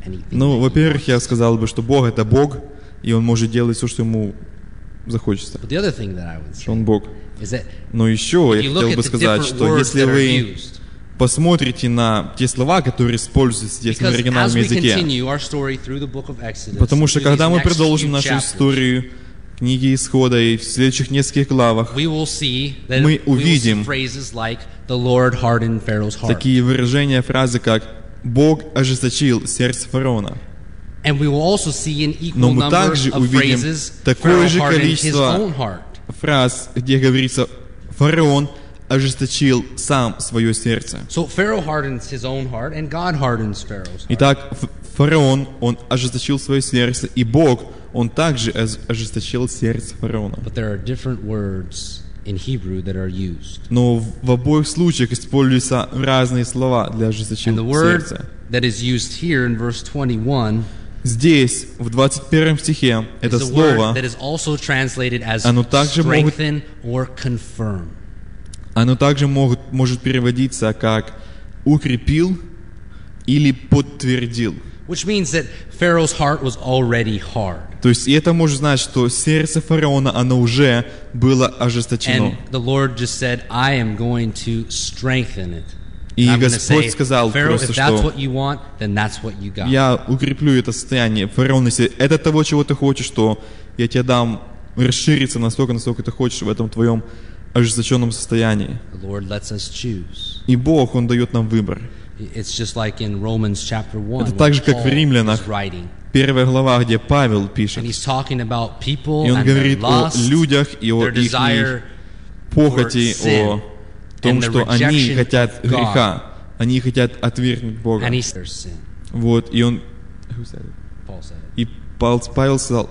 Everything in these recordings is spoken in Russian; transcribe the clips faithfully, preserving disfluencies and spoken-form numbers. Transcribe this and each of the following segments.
Ну, во-первых, я сказал бы, что Бог — это Бог, и Он может делать все, что Ему захочется. Что Он Бог. Но еще я хотел бы сказать, что если вы посмотрите на те слова, которые используются здесь на оригинальном языке, потому что когда мы продолжим нашу историю книги Исхода и в следующих нескольких главах, мы увидим такие выражения, фразы, как «Бог ожесточил сердце фараона». Но мы также увидим такое же количество фраз, где говорится «Фараон ожесточил сам свое сердце». Итак, фараон, он ожесточил свое сердце, и Бог, он также ожесточил сердце фараона. Но в обоих случаях используются разные слова для ожесточил сердца. Здесь, в двадцать первом стихе, это слово, оно также, могут, оно также могут, может переводиться как «укрепил» или «подтвердил». Which means that Pharaoh's heart was already hard. То есть это может значить, что сердце фараона, оно уже было ожесточено. And the Lord just said, I am going to strengthen it. И Господь сказал просто, что я укреплю это состояние. Фараон, если это того, чего ты хочешь, то я тебе дам расшириться настолько, насколько ты хочешь в этом твоем ожесточенном состоянии. И Бог, Он дает нам выбор. Это так же, как в Римлянах, первая глава, где Павел пишет. И он говорит о людях и о их похоти, о том, что они хотят греха, они хотят отвергнуть Бога. Вот, и он... И Павел сказал,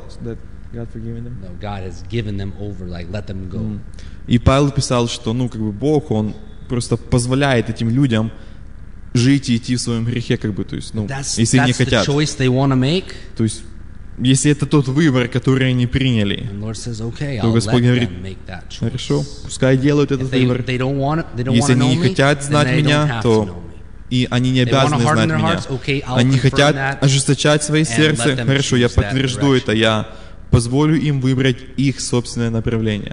и Павел писал, что, ну, как бы Бог, Он просто позволяет этим людям жить и идти в своем грехе, как бы, то есть, ну, если не хотят. То есть, если это тот выбор, который они приняли, то Господь говорит, хорошо, пускай делают этот выбор. Если они не хотят знать Меня, то и они не обязаны знать Меня. Они хотят ожесточать свои сердца, хорошо, я подтвержду это, я позволю им выбрать их собственное направление.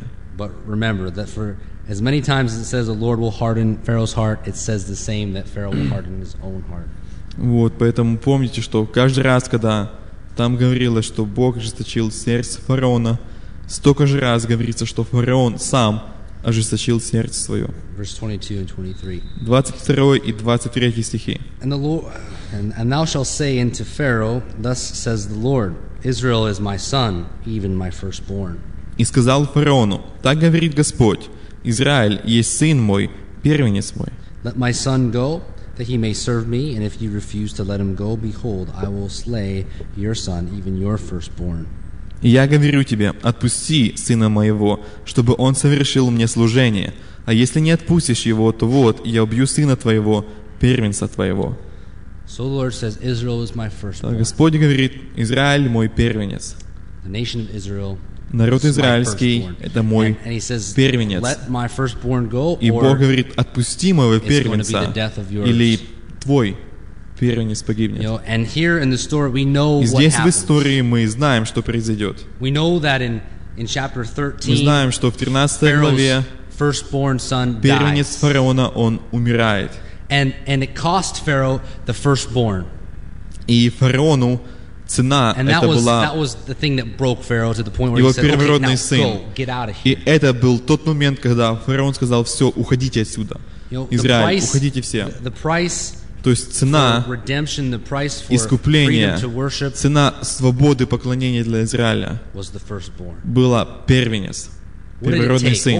As many times as it says the Lord will harden Pharaoh's heart, it says the same that Pharaoh will harden his own heart. Вот, поэтому помните, что каждый раз, когда там говорилось, что Бог ожесточил сердце фараона, столько же раз говорится, что фараон сам ожесточил сердце свое. двадцать второй и двадцать третий стихи. And the Lord, and, and thou shalt say unto Pharaoh, thus says the Lord, Israel is my son, even my firstborn. И сказал фараону, так говорит Господь, Израиль есть сын мой, первенец мой. Let my son go, that he may serve me, and if you refuse to let him go, behold, I will slay your son, even your firstborn. И я говорю тебе, отпусти сына моего, чтобы он совершил мне служение. А если не отпустишь его, то вот, я убью сына твоего, первенца твоего. So the Lord says, Israel is my firstborn. Так Господь говорит, Израиль мой первенец. The nation of Israel. Народ израильский — это мой первенец. И Бог говорит, отпусти моего первенца, или твой первенец погибнет. И здесь в истории мы знаем, что произойдет. Мы знаем, что в тринадцатой главе первенец фараона, он умирает. И фараону цена это была его первородный сын. И это был тот момент, когда фараон сказал, все, уходите отсюда. Израиль, уходите все. То есть цена искупления, цена свободы поклонения для Израиля была первенец, первородный сын.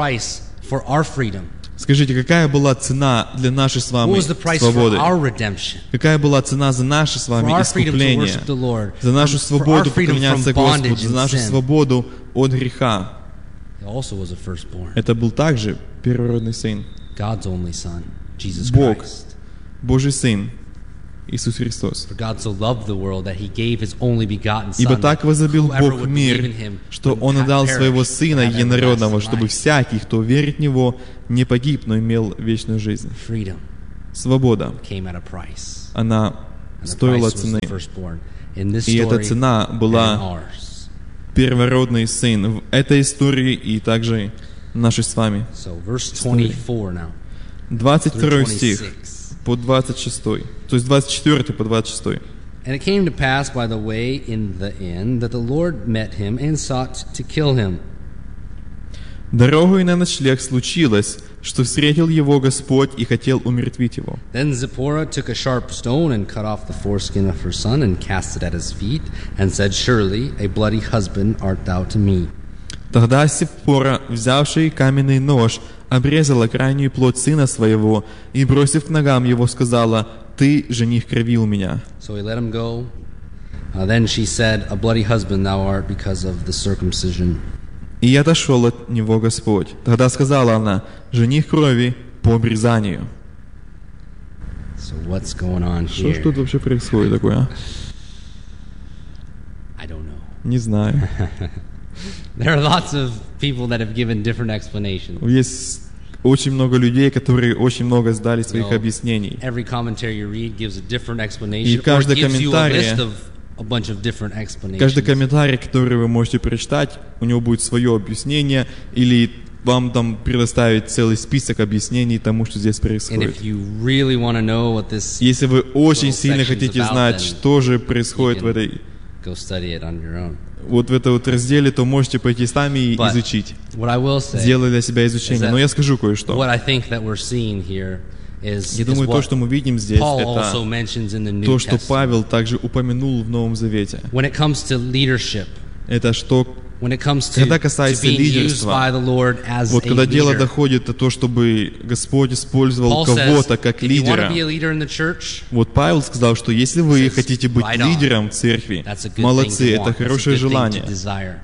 Скажите, какая была цена для нашей с вами свободы? Какая была цена за наше с вами искупление? За нашу свободу поклоняться Господу, за нашу свободу от греха? Это был также первородный сын. Бог, Божий Сын, Иисус Христос. Ибо так возлюбил Бог мир, что Он отдал Своего Сына Единородного, чтобы всякий, кто верит в Него, не погиб, но имел вечную жизнь. Свобода, она стоила цены. И эта цена была первородный сын в этой истории и также нашей с вами. двадцать второй стих по двадцать шестой, то есть двадцать четвёртый по двадцать шестой. And it came to pass by the way in the inn that the Lord met him and sought to kill him. Дорогой на ночлег случилось, что встретил его Господь и хотел умертвить его. Then Zipporah took a sharp stone and cut off the foreskin of her son and cast it at his feet and said, "Surely a bloody husband art thou to me." Тогда Сиппора, взявший каменный нож, обрезала крайнюю плоть сына своего и, бросив к ногам его, сказала: «Ты, жених крови у меня». So he let him go. Uh, then she said, "A bloody husband thou art because of the circumcision." И отошел от него Господь. Тогда сказала она: «Жених крови по обрезанию». So what's going on here? Что ж тут вообще происходит такое? I don't know. Не знаю. There are lots of people that have given different explanations. Есть очень много людей, которые очень много сдали своих No. объяснений. Every commentary you read gives a different explanation. И каждый or gives you a комментарий, list of a bunch of different explanations. каждый комментарий, который вы можете прочитать, у него будет свое объяснение, или вам там предоставить целый список объяснений тому, что здесь And происходит. if you really want to know what this Если вы очень little сильно section's хотите about, знать, then что же происходит в can этой go study it on your own. вот в этом вот разделе, то можете пойти сами и But изучить. What I will say Сделай для себя is изучение. that Но я скажу кое-что. what I think that we're seeing here is, Я is думаю, то, what что мы видим здесь, Paul also это mentions in the New то, что Testament. Павел также упомянул в Новом Завете. When it comes to leadership, Это что, when it comes to, когда to касается being used лидерства, by the Lord as вот a когда дело leader. доходит до того, чтобы Господь использовал Paul says, кого-то как if you want лидера, to be a leader in the church, вот Павел сказал, что если вы says, хотите быть right on. лидером в церкви, that's a good молодцы, thing to это want. хорошее That's a good thing желание. to desire.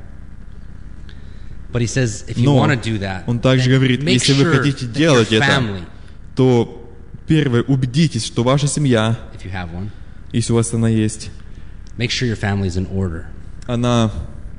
But he says, if you Но want to do that, он также then говорит, make если вы sure хотите that делать your это, family, то первое, убедитесь, что ваша семья, if you have one, если у вас она есть, make sure your family is in order. она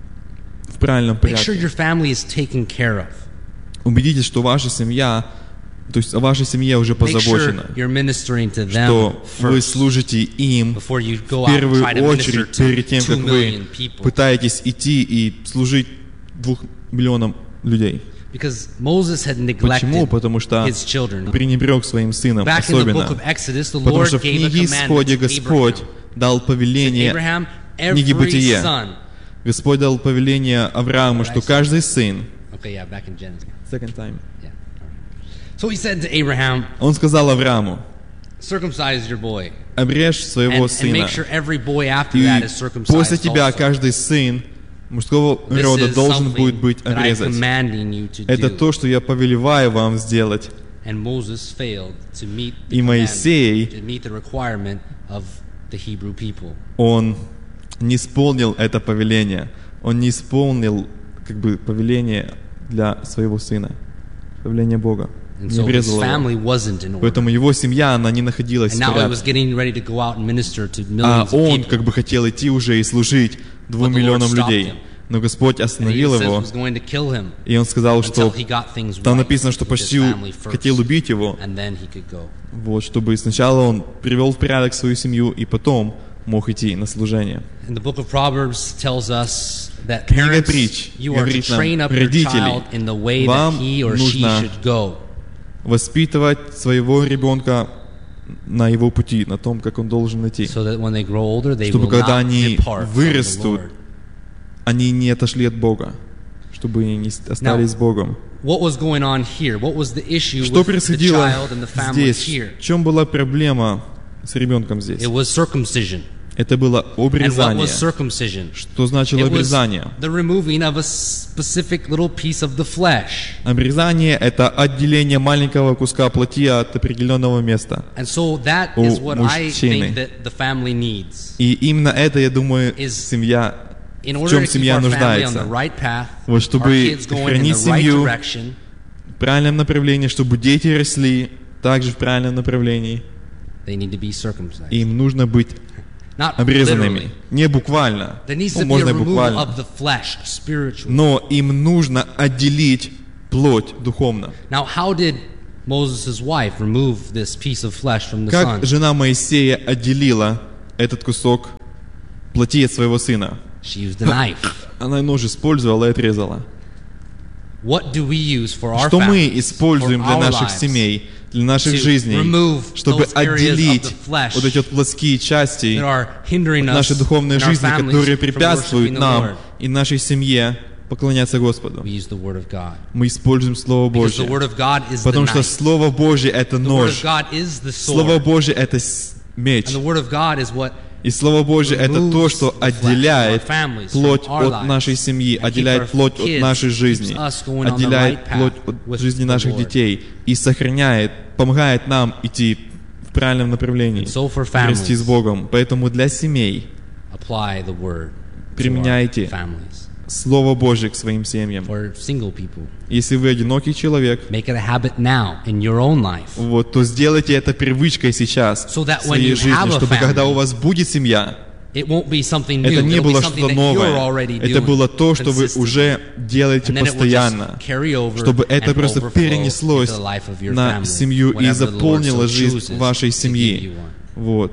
в правильном Make sure порядке. your family is taken care of. Убедитесь, что ваша семья, то есть о вашей семье уже Make sure позабочена, you're ministering to them что вы first служите им before you в go out and первую try to minister очередь перед тем, to как two вы million people. пытаетесь идти и служить двух миллионам людей. Because Moses had Почему? neglected Потому что his children. пренебрег своим сыном Back in the book особенно. of Exodus, the Потому Lord что в gave a книге commandment Исходе to Господь Abraham. дал To повеление, Abraham, книге every Бытие. son. Господь дал повеление Аврааму, что каждый сын, Okay, yeah, back in Genesis. second time, Yeah. So he said to Abraham, он сказал Аврааму: circumcise your boy. обрежь своего And, and сына, make sure every boy after и that is circumcised после тебя also. каждый сын мужского This рода is должен будет something быть that I'm обрезать. commanding you to Это do. то, что я повелеваю вам сделать. And Moses failed to meet the И Моисей, commandment, to meet the requirement of the Hebrew people. он не исполнил это повеление. Он не исполнил как бы повеление для своего сына, повеление Бога. And Не so his обрезал family его. wasn't in order. Поэтому его семья, она не находилась And в now he was порядке. getting ready to go out and minister to А millions of он people. как бы хотел идти уже и служить двум But the Lord миллионам stopped людей. him. Но Господь And he остановил says его, was going to kill him и он сказал, что until he got things там right написано, что with his почти family first. хотел убить его, And then he could go. вот, чтобы сначала он привел в порядок свою семью, и потом мог идти на служение. And the book of Proverbs tells us that Книга parents, притч you are to говорит нам, train up your родители, child in the way that вам he or she нужно should go. Воспитывать своего ребенка на его пути, на том, как он должен идти. So that when they grow older, they Чтобы will когда not они depart from the вырастут, Lord. они не отошли от Бога, чтобы они не остались с Богом. What was going on here? What was the issue Что with the происходило child and the family здесь? here? В чем была проблема с ребенком здесь? It was circumcision. Это было And what обрезание. was circumcision? Что значило It was обрезание? the removing of a specific little piece of the flesh. Обрезание – это отделение маленького куска плоти от определенного места. And so that У is what I мужчины. think that the family needs. И именно это, я думаю, Is семья, In в order чем to keep семья our family on нуждается. the right path, Вот our чтобы kids going in хранить the right семью direction, в правильном направлении, чтобы дети росли также в правильном направлении. they need to be circumcised. Им нужно быть Not обрезанными. literally. Не буквально. There needs Ну, to be a можно и removal буквально. of the flesh spiritually. Но им нужно отделить плоть духовно. Now, how did Moses' wife remove this piece of flesh from the Как son? жена Моисея отделила этот кусок плоти от своего сына. She used a knife. Она нож использовала и отрезала. What do we use for our Что мы families, используем for для our наших lives, семей, для наших to жизней, remove чтобы those areas of отделить the flesh вот эти вот плотские части that are hindering от нашей us духовной and our жизни, families которые from препятствуют worshiping the нам Lord? и нашей семье поклоняться Господу? We use the Word of God. Мы используем Слово Because the Божье, Word of God is the потому что knife. Слово Божье — это The Word of нож. God is the Слово sword. Божье — это с- меч. And the Word of God is what И Слово Божье — это то, что отделяет плоть от нашей семьи, отделяет плоть от нашей жизни, отделяет плоть от жизни наших детей и сохраняет, помогает нам идти в правильном направлении, расти с Богом. Поэтому для семей apply the Word применяйте to our families. Слово Божье к своим семьям. For single people, Если вы одинокий человек, make it a habit now in your own life. вот, то сделайте это привычкой сейчас So that в своей when you жизни, have a чтобы когда family, у вас будет семья, It won't be something new. это не It'll be было something что-то that you're новое. already Это doing было то, что вы consistently. уже делаете And then it will постоянно, just carry over чтобы это and просто overflow перенеслось into the life of your на family семью и whenever the Lord заполнило so жизнь chooses вашей to give семьи. you one. Вот.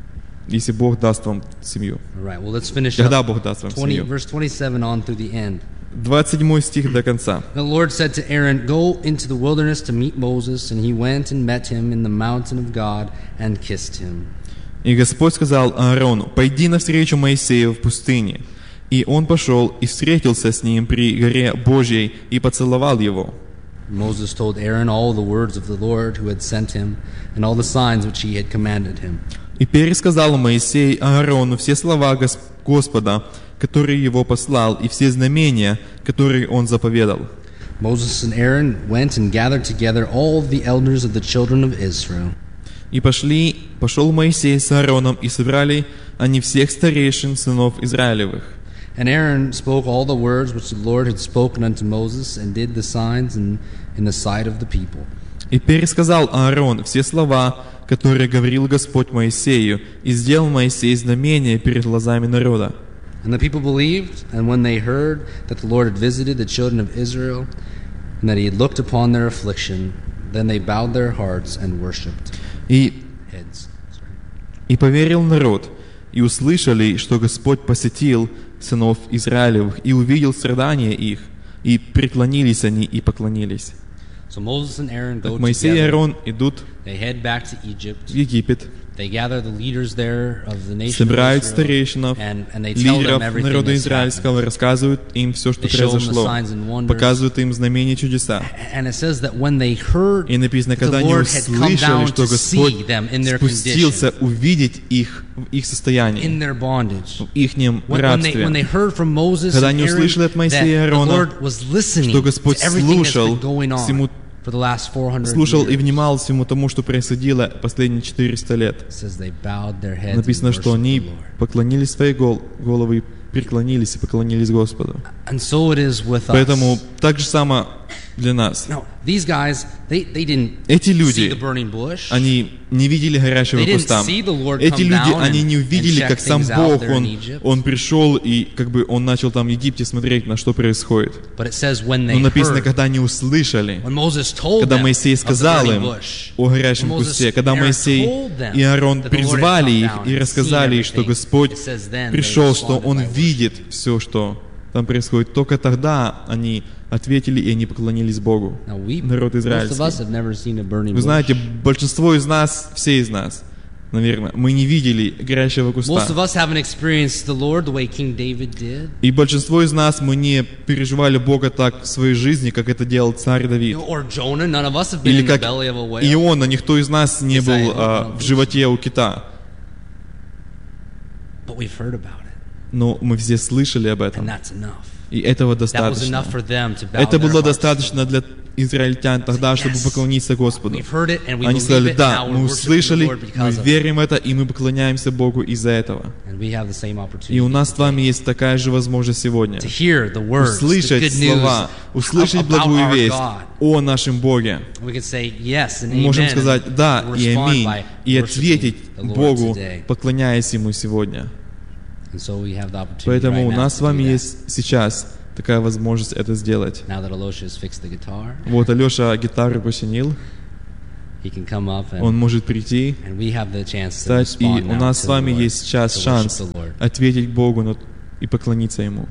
Если Бог даст вам семью. All right, well, let's finish Когда up Бог даст вам twenty, семью? verse twenty-seven on through the end. двадцать седьмой стих до конца. The Lord said to Aaron, "Go into the wilderness to meet Moses," and he went and met him in the mountain of God and kissed him. И Господь сказал Аарону: «Пойди навстречу Моисею в пустыне». И он пошел и встретился с ним при горе Божьей и поцеловал его. Moses told Aaron all the words of the Lord who had sent him and all the signs which he had commanded him. И пересказал Моисей Аарону все слова Гос- Господа, которые его послал, и все знамения, которые он заповедал. Moses and Aaron went and gathered together all the elders of the children of Israel. И пошли, пошел Моисей с Аароном, и собрали они всех старейшин сынов Израилевых. And Aaron spoke all the words which the Lord had spoken unto Moses, and did the signs in, in the sight of the people. И пересказал Аарон все слова, которые говорил Господь Моисею, и сделал Моисей знамения перед глазами народа. And the people believed, and when they heard that the Lord had visited the children of Israel, and that he had looked upon their affliction, then they bowed their hearts and worshipped. И, Heads. и поверил народ, и услышали, что Господь посетил сынов Израилевых, и увидел страдания их, и преклонились они и поклонились. So Moses and Aaron go Так Моисей и together. Аарон идут They head back to Egypt. в Египет, They gather the leaders there of the nation of собирают Israel, старейшинов, and, and they tell them лидеров everything народа that's израильского, happened. рассказывают им все, что They show them the произошло, signs and wonders. показывают им знамения и чудеса. And it says that when they heard И написано, that когда the они Lord had come услышали, down что to see Господь them in their спустился condition, увидеть их в их in состоянии, their bondage. в ихнем When, when, they, when they рабстве, heard from Moses когда and они услышали от Aaron Моисея и that the Аарона, Lord was listening что Господь to everything that's слушал been going on всему, for the last four hundred слушал и years, внимал всему тому, что происходило последние четыреста лет. it says they bowed their heads and Написано, что worshiped они the Lord. поклонили свои гол- головы, преклонились и поклонились Господу. And so it is with Поэтому us. так же само для нас. No, these guys, they, they didn't Эти see люди, the burning bush. они не видели горящего They didn't куста. see the Lord Эти come люди, down они and- не and увидели, check как сам things out Бог, there in он, Egypt. он пришел и как бы он начал там в Египте смотреть, на что происходит. But it says when they Но написано, heard, когда они услышали, when Moses told когда them Моисей of the сказал burning им bush, о горящем when Moses кусте, когда and Aaron Моисей told them и Аарон that the Lord had призвали come их down и and рассказали, seen что everything, Господь it says then they пришел, что responded Он by worship. видит все, что там происходит, только тогда они ответили и они поклонились Богу. Now we, Народ most of us израильский. have never seen a burning Вы знаете, bush. большинство из нас, все из нас, наверное, мы не видели горящего Most куста. of us haven't experienced the Lord the way King David did, И большинство из нас, мы не переживали Бога так в своей жизни, как это делал царь Давид. or Jonah. None of us have been Или in the как belly of a whale. Иона, никто из нас не Yes, I был hope а, not. в животе у кита. But we've heard about it, Но мы все слышали об and этом. that's enough. И этого That was достаточно. enough for them to bow Это their было hearts. достаточно для израильтян тогда, чтобы Yes. поклониться Господу. We've heard it and we Они believe сказали, it, да, now мы we're worshiping the услышали, Lord мы because of it. верим в это, и мы поклоняемся Богу из-за этого. And we have the same opportunity И у нас с today вами есть такая же возможность сегодня. to hear the words, the Услышать good news слова, услышать about благую our весть God. о нашем Боге. We can say yes and Мы можем amen, сказать and «да» и respond «аминь» by и worshiping ответить the Lord Богу, today. поклоняясь Ему сегодня. And so we have the opportunity Поэтому right у now нас to с вами do that. есть сейчас такая возможность это сделать. Now that Alosha has fixed the guitar, Вот Алеша гитару починил. he Он может прийти, встать, и у нас с вами есть сейчас шанс ответить Богу и поклониться Ему.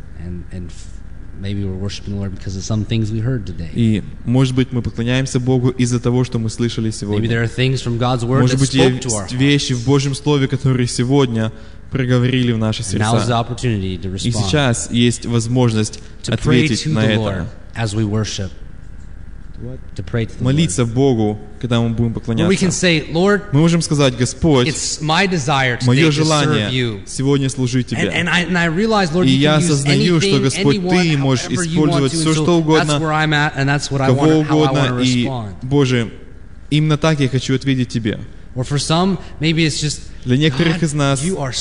И, может быть, мы поклоняемся Богу из-за того, что мы слышали сегодня. Может быть, есть вещи в Божьем Слове, которые сегодня проговорили в наши сердца. И сейчас есть возможность ответить на это. Молиться Богу, когда мы будем поклоняться. Мы можем сказать: Господь, мое желание сегодня служить Тебе. И я осознаю, что, Господь, Ты можешь использовать все, что угодно, кого угодно. И, Боже, именно так я хочу ответить Тебе. Для некоторых из нас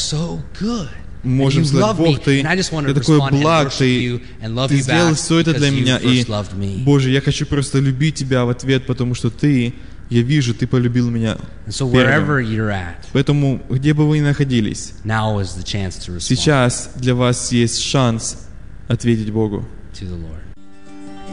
можем сказать: Бог, Ты, Ты такой благ, Ты, Ты сделал все это для меня, и, Боже, я хочу просто любить Тебя в ответ, потому что Ты, я вижу, Ты полюбил меня первым. Поэтому, где бы вы ни находились, сейчас для вас есть шанс ответить Богу.